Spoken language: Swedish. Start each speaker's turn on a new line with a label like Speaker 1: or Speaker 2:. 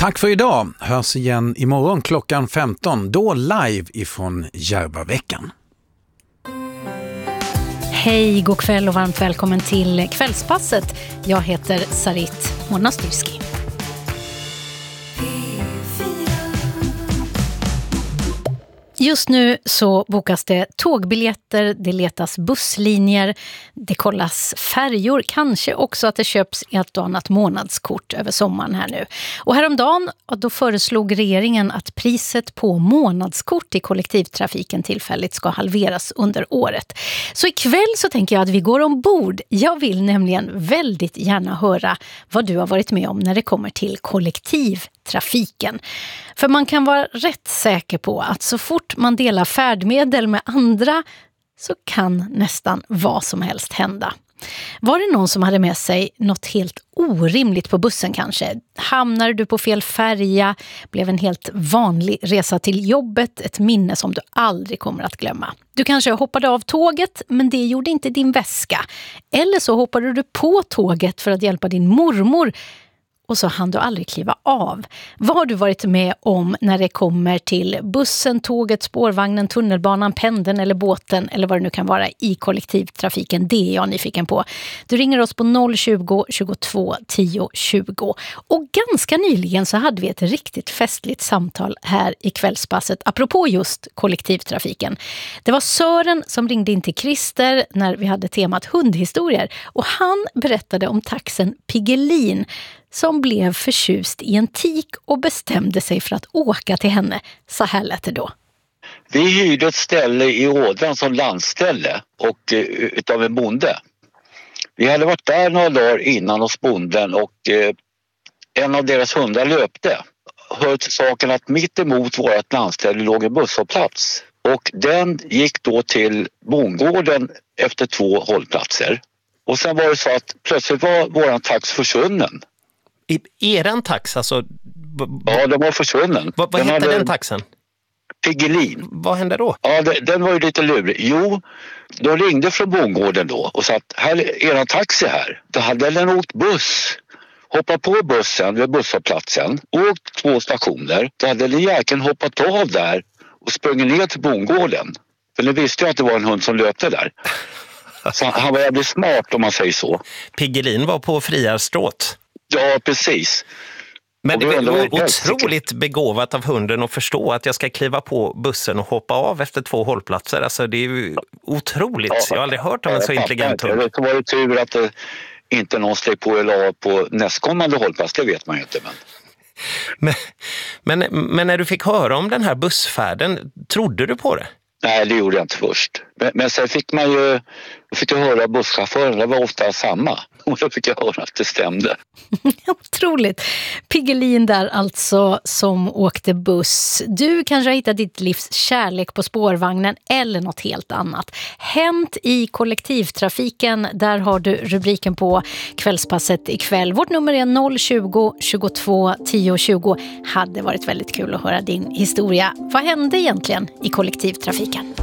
Speaker 1: Tack för idag. Hörs igen imorgon klockan 15. Då live ifrån Järvaveckan.
Speaker 2: Hej, god kväll och varmt välkommen till Kvällspasset. Jag heter Sarit Monastyrski. Just nu så bokas det tågbiljetter, det letas busslinjer, det kollas färjor, kanske också att det köps ett och annat månadskort över sommaren här nu. Och häromdagen då föreslog regeringen att priset på månadskort i kollektivtrafiken tillfälligt ska halveras under året. Så ikväll så tänker jag att vi går ombord. Jag vill nämligen väldigt gärna höra vad du har varit med om när det kommer till kollektivtrafiken. För man kan vara rätt säker på att så fort man delar färdmedel med andra så kan nästan vad som helst hända. Var det någon som hade med sig något helt orimligt på bussen kanske? Hamnade du på fel färja? Blev en helt vanlig resa till jobbet ett minne som du aldrig kommer att glömma? Du kanske hoppade av tåget, men det gjorde inte din väska. Eller så hoppade du på tåget för att hjälpa din mormor. Och så hann du aldrig kliva av. Vad har du varit med om när det kommer till bussen, tåget, spårvagnen, tunnelbanan, pendeln eller båten eller vad det nu kan vara i kollektivtrafiken? Det är jag nyfiken på. Du ringer oss på 020 22 10 20. Och ganska nyligen så hade vi ett riktigt festligt samtal här i Kvällspasset apropå just kollektivtrafiken. Det var Sören som ringde in till Christer när vi hade temat hundhistorier och han berättade om taxen Piggelin som blev förtjust i en tik och bestämde sig för att åka till henne. Så här lät det då.
Speaker 3: Vi hyrde ett ställe i Ådran som landställe och utav en bonde. Vi hade varit där några dagar innan hos bonden och en av deras hundar löpte. Hör till saken att mitt emot vårt landställe låg en busshållplats. Och den gick då till bondgården efter 2 hållplatser. Och sen var det så att plötsligt var våran tax försvunnen.
Speaker 4: Eran tax alltså?
Speaker 3: Ja, den var försvunnen.
Speaker 4: Vad hette den taxen?
Speaker 3: Piggelin.
Speaker 4: Vad hände då?
Speaker 3: Ja, den var ju lite lurig. Jo, de ringde från bondgården då och sa att här är eran taxi här. Då hade den åkt buss. Hoppat på bussen vid busshållplatsen. Åkt 2 stationer. Då hade den jäkeln hoppat av där och sprungit ner till bondgården. För den visste ju att det var en hund som löpte där. Så han var jävligt smart om man säger så.
Speaker 4: Piggelin var på friarstråt.
Speaker 3: Ja, precis.
Speaker 4: Men det var otroligt begåvat av hunden att förstå att jag ska kliva på bussen och hoppa av efter 2 hållplatser. Alltså det är ju otroligt. Ja, jag har aldrig hört om en så intelligent hund.
Speaker 3: Det var ju tur att det inte någon steg på eller av på nästkommande hållplats, det vet man ju inte.
Speaker 4: Men när du fick höra om den här bussfärden, trodde du på det?
Speaker 3: Nej, det gjorde jag inte först. Men sen fick jag höra busschauffören, det var ofta samma. Och då fick jag höra att det stämde.
Speaker 2: Otroligt. Piggelin där alltså som åkte buss. Du kanske har hittat ditt livs kärlek på spårvagnen eller något helt annat. Hänt i kollektivtrafiken, där har du rubriken på Kvällspasset ikväll. Vårt nummer är 020 22 10 20. Hade varit väldigt kul att höra din historia. Vad hände egentligen i kollektivtrafiken?